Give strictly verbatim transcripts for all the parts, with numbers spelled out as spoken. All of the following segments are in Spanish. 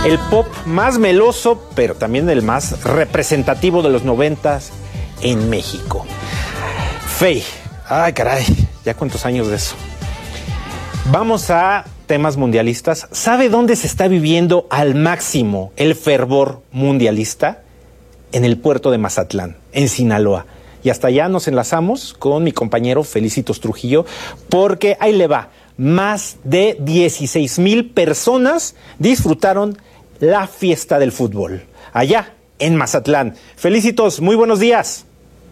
El pop más meloso, pero también el más representativo de los noventas en México. Feid. Ay, caray, ya cuántos años de eso. Vamos a temas mundialistas. ¿Sabe dónde se está viviendo al máximo el fervor mundialista? En el puerto de Mazatlán, en Sinaloa. Y hasta allá nos enlazamos con mi compañero Felicitos Trujillo, porque ahí le va. Más de dieciséis mil personas disfrutaron la fiesta del fútbol, allá en Mazatlán. Felicitos, muy buenos días.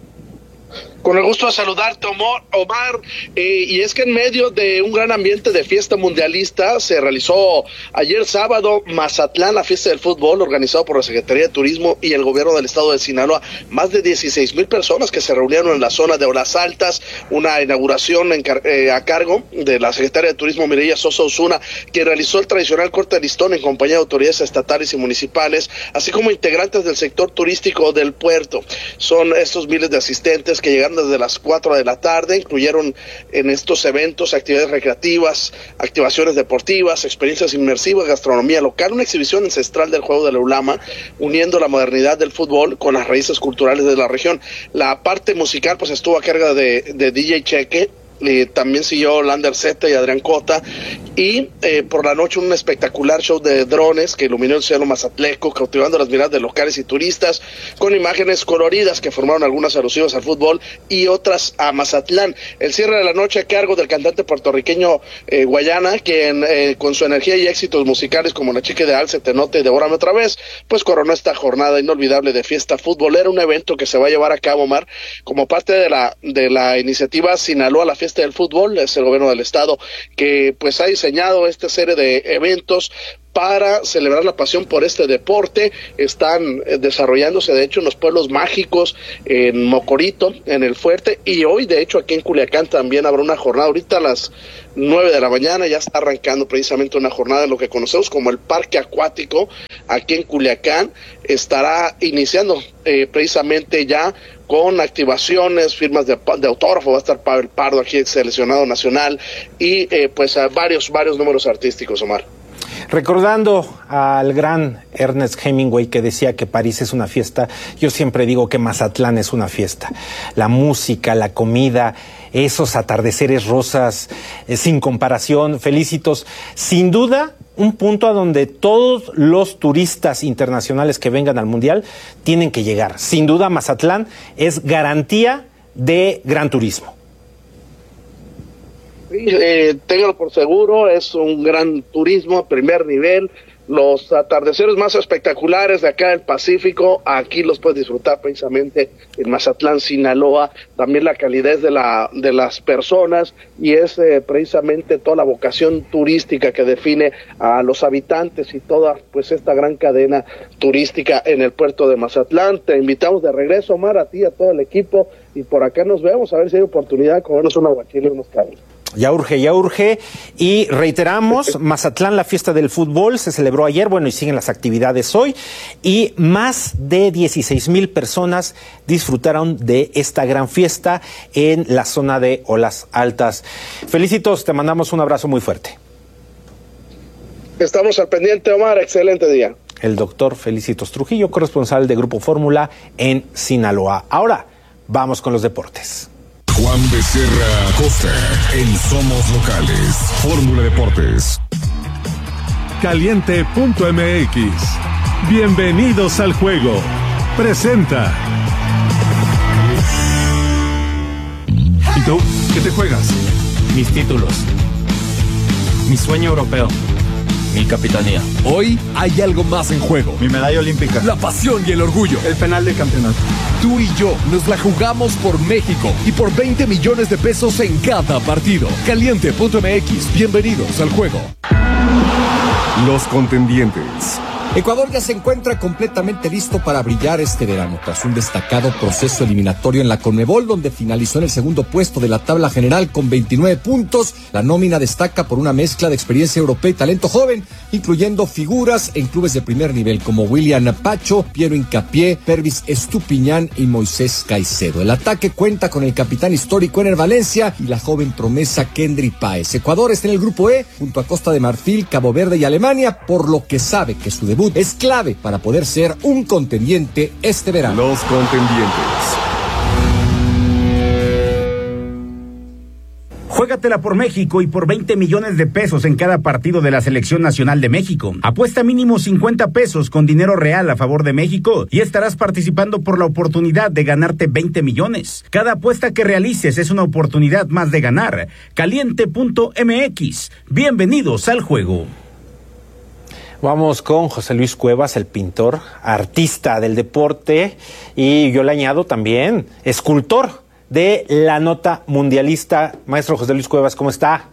Con el gusto de saludarte, Omar, eh, y es que en medio de un gran ambiente de fiesta mundialista se realizó ayer sábado Mazatlán, la fiesta del fútbol, organizado por la Secretaría de Turismo y el gobierno del estado de Sinaloa. Más de dieciséis mil personas que se reunieron en la zona de Olas Altas, una inauguración en, eh, a cargo de la Secretaria de Turismo Mireya Sosa Osuna, que realizó el tradicional corte de listón en compañía de autoridades estatales y municipales, así como integrantes del sector turístico del puerto. Son estos miles de asistentes que llegaron desde las cuatro de la tarde, incluyeron en estos eventos actividades recreativas, activaciones deportivas, experiencias inmersivas, gastronomía local, una exhibición ancestral del juego de la ulama, uniendo la modernidad del fútbol con las raíces culturales de la región. La parte musical pues estuvo a cargo de, de D J Cheque. Eh, también siguió Lander Z y Adrián Cota, y eh, por la noche un espectacular show de drones que iluminó el cielo mazatleco, cautivando las miradas de locales y turistas, con imágenes coloridas que formaron algunas alusivas al fútbol y otras a Mazatlán. El cierre de la noche a cargo del cantante puertorriqueño eh, Guayana, quien eh, con su energía y éxitos musicales como La Chica Ideal, Se Te Nota y Devórame Otra Vez, pues coronó esta jornada inolvidable de fiesta futbolera, un evento que se va a llevar a cabo, Omar, como parte de la, de la iniciativa Sinaloa, la fiesta del fútbol. Es el gobierno del estado que pues ha diseñado esta serie de eventos para celebrar la pasión por este deporte. Están eh, desarrollándose de hecho en los pueblos mágicos, en Mocorito, en el Fuerte, y hoy de hecho aquí en Culiacán también habrá una jornada. Ahorita a las nueve de la mañana ya está arrancando precisamente una jornada en lo que conocemos como el Parque Acuático. Aquí en Culiacán estará iniciando eh, precisamente ya con activaciones, firmas de, de autógrafo. Va a estar Pavel Pardo aquí, ex seleccionado nacional, y eh, pues a varios, varios números artísticos, Omar. Recordando al gran Ernest Hemingway, que decía que París es una fiesta, yo siempre digo que Mazatlán es una fiesta. La música, la comida, esos atardeceres rosas, eh, sin comparación. Felicitos, sin duda, un punto a donde todos los turistas internacionales que vengan al Mundial tienen que llegar. Sin duda, Mazatlán es garantía de gran turismo. Eh, téngalo por seguro, es un gran turismo a primer nivel. Los atardeceres más espectaculares de acá del Pacífico, aquí los puedes disfrutar precisamente en Mazatlán, Sinaloa. También la calidez de la de las personas, y es eh, precisamente toda la vocación turística que define a los habitantes y toda pues esta gran cadena turística en el puerto de Mazatlán. Te invitamos de regreso, Omar, a ti y a todo el equipo, y por acá nos vemos, a ver si hay oportunidad de comernos un aguachile y unos carnes. Ya urge, ya urge, y reiteramos, Mazatlán, la fiesta del fútbol, se celebró ayer, bueno, y siguen las actividades hoy, y más de dieciséis mil personas disfrutaron de esta gran fiesta en la zona de Olas Altas. Felicitos, te mandamos un abrazo muy fuerte. Estamos al pendiente, Omar, excelente día. El doctor Felicitos Trujillo, corresponsal de Grupo Fórmula en Sinaloa. Ahora, vamos con los deportes. Juan Becerra Acosta en Somos Locales. Fórmula Deportes. Caliente punto M X. Bienvenidos al juego. Presenta. ¿Y tú? ¿Qué te juegas? Mis títulos. Mi sueño europeo. Mi capitanía. Hoy hay algo más en juego. Mi medalla olímpica. La pasión y el orgullo. El penal de campeonato. Tú y yo nos la jugamos por México y por veinte millones de pesos en cada partido. Caliente punto M X. Bienvenidos al juego. Los contendientes. Ecuador ya se encuentra completamente listo para brillar este verano, tras un destacado proceso eliminatorio en la Conmebol, donde finalizó en el segundo puesto de la tabla general con veintinueve puntos. La nómina destaca por una mezcla de experiencia europea y talento joven, incluyendo figuras en clubes de primer nivel como William Pacho, Piero Hincapié, Pervis Estupiñán y Moisés Caicedo. El ataque cuenta con el capitán histórico Ener Valencia y la joven promesa Kendry Páez. Ecuador está en el grupo E, junto a Costa de Marfil, Cabo Verde y Alemania, por lo que sabe que su debut debut es clave para poder ser un contendiente este verano. Los contendientes. Juégatela por México y por veinte millones de pesos en cada partido de la Selección Nacional de México. Apuesta mínimo cincuenta pesos con dinero real a favor de México y estarás participando por la oportunidad de ganarte veinte millones. Cada apuesta que realices es una oportunidad más de ganar. Caliente punto m x. Bienvenidos al juego. Vamos con José Luis Cuevas, el pintor, artista del deporte, y yo le añado también escultor de la nota mundialista. Maestro José Luis Cuevas, ¿cómo está?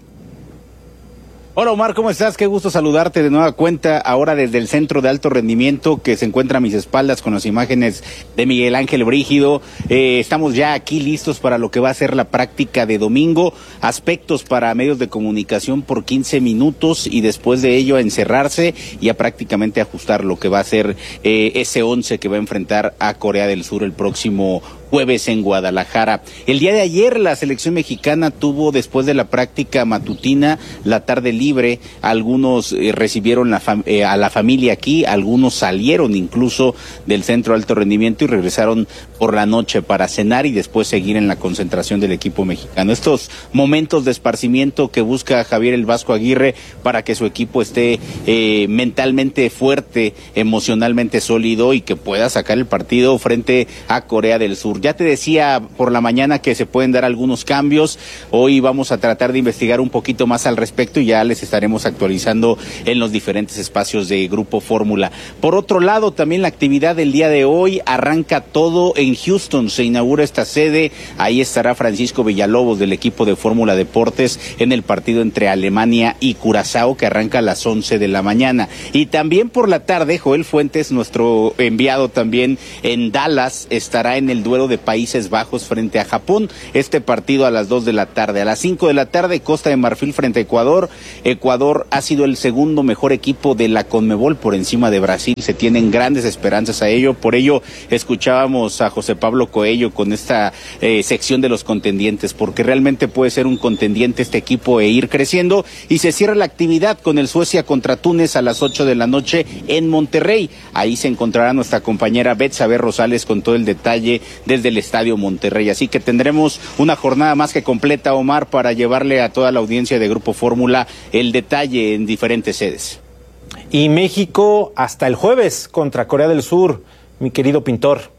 Hola Omar, ¿cómo estás? Qué gusto saludarte de nueva cuenta, ahora desde el Centro de Alto Rendimiento que se encuentra a mis espaldas con las imágenes de Miguel Ángel Brígido. Eh, estamos ya aquí listos para lo que va a ser la práctica de domingo, aspectos para medios de comunicación por quince minutos y después de ello a encerrarse y a prácticamente ajustar lo que va a ser eh, ese once que va a enfrentar a Corea del Sur el próximo jueves en Guadalajara. El día de ayer la selección mexicana tuvo, después de la práctica matutina, la tarde libre. Algunos eh, recibieron la fam- eh, a la familia aquí, algunos salieron incluso del Centro de Alto Rendimiento y regresaron por la noche para cenar y después seguir en la concentración del equipo mexicano. Estos momentos de esparcimiento que busca Javier el Vasco Aguirre para que su equipo esté eh, mentalmente fuerte, emocionalmente sólido y que pueda sacar el partido frente a Corea del Sur. Ya te decía por la mañana que se pueden dar algunos cambios. Hoy vamos a tratar de investigar un poquito más al respecto y ya les estaremos actualizando en los diferentes espacios de Grupo Fórmula. Por otro lado, también la actividad del día de hoy arranca todo en Houston. Se inaugura esta sede. Ahí estará Francisco Villalobos del equipo de Fórmula Deportes en el partido entre Alemania y Curazao que arranca a las once de la mañana. Y también por la tarde, Joel Fuentes, nuestro enviado también en Dallas, estará en el duelo de Países Bajos frente a Japón, este partido a las dos de la tarde. A las cinco de la tarde, Costa de Marfil frente a Ecuador. Ecuador ha sido el segundo mejor equipo de la Conmebol por encima de Brasil, se tienen grandes esperanzas a ello, por ello escuchábamos a José Pablo Coello con esta eh, sección de los contendientes, porque realmente puede ser un contendiente este equipo e ir creciendo, y se cierra la actividad con el Suecia contra Túnez a las ocho de la noche en Monterrey. Ahí se encontrará nuestra compañera Betsabe Rosales con todo el detalle desde el Estadio Monterrey, así que tendremos una jornada más que completa, Omar, para llevarle a toda la audiencia de Grupo Fórmula el detalle en diferentes sedes. Y México hasta el jueves contra Corea del Sur, mi querido pintor.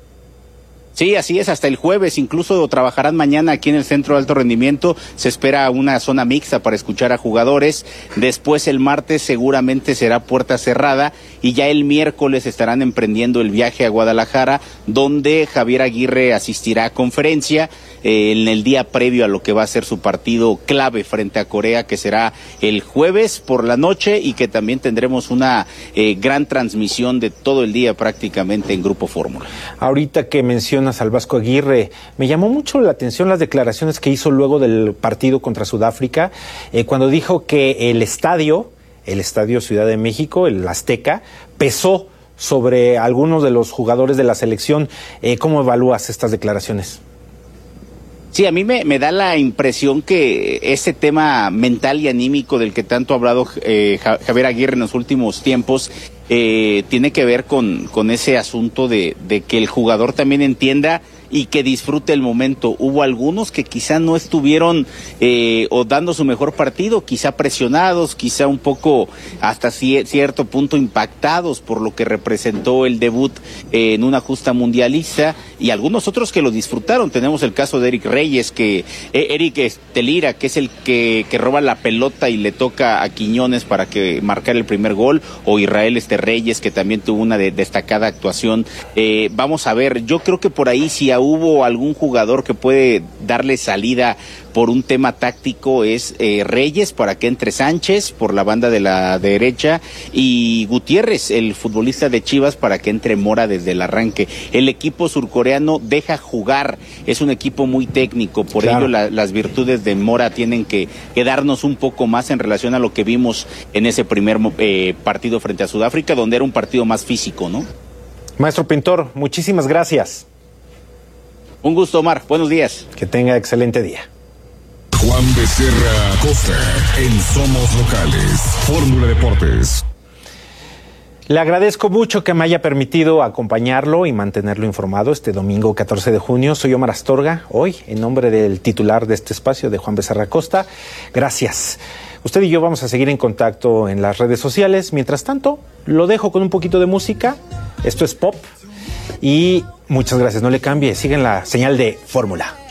Sí, así es, hasta el jueves, incluso trabajarán mañana aquí en el Centro de Alto Rendimiento, se espera una zona mixta para escuchar a jugadores, después el martes seguramente será puerta cerrada y ya el miércoles estarán emprendiendo el viaje a Guadalajara, donde Javier Aguirre asistirá a conferencia eh, en el día previo a lo que va a ser su partido clave frente a Corea, que será el jueves por la noche y que también tendremos una eh, gran transmisión de todo el día prácticamente en Grupo Fórmula. Ahorita que menciona al Vasco Aguirre, me llamó mucho la atención las declaraciones que hizo luego del partido contra Sudáfrica, eh, cuando dijo que el estadio, el estadio Ciudad de México, el Azteca, pesó sobre algunos de los jugadores de la selección. Eh, ¿Cómo evalúas estas declaraciones? Sí, a mí me, me da la impresión que ese tema mental y anímico del que tanto ha hablado eh, Javier Aguirre en los últimos tiempos eh, tiene que ver con, con ese asunto de, de que el jugador también entienda y que disfrute el momento. Hubo algunos que quizá no estuvieron eh, o dando su mejor partido, quizá presionados, quizá un poco hasta cierto punto impactados por lo que representó el debut eh, en una justa mundialista, y algunos otros que lo disfrutaron. Tenemos el caso de Eric Reyes, que eh, Eric Estelira, que es el que, que roba la pelota y le toca a Quiñones para que marcar el primer gol, o Israel este Reyes, que también tuvo una de, destacada actuación. Eh, vamos a ver, yo creo que por ahí sí hubo algún jugador que puede darle salida por un tema táctico, es eh, Reyes para que entre Sánchez por la banda de la derecha y Gutiérrez, el futbolista de Chivas, para que entre Mora desde el arranque. El equipo surcoreano deja jugar, es un equipo muy técnico, por claro. ello la, las virtudes de Mora tienen que, que darnos un poco más en relación a lo que vimos en ese primer eh, partido frente a Sudáfrica, donde era un partido más físico, ¿no? Maestro Pintor, muchísimas gracias. Un gusto, Omar. Buenos días. Que tenga excelente día. Juan Becerra Costa en Somos Locales. Fórmula Deportes. Le agradezco mucho que me haya permitido acompañarlo y mantenerlo informado este domingo catorce de junio. Soy Omar Astorga, hoy en nombre del titular de este espacio, de Juan Becerra Costa. Gracias. Usted y yo vamos a seguir en contacto en las redes sociales. Mientras tanto, lo dejo con un poquito de música. Esto es pop. Y muchas gracias, no le cambie. Sigan la señal de Fórmula.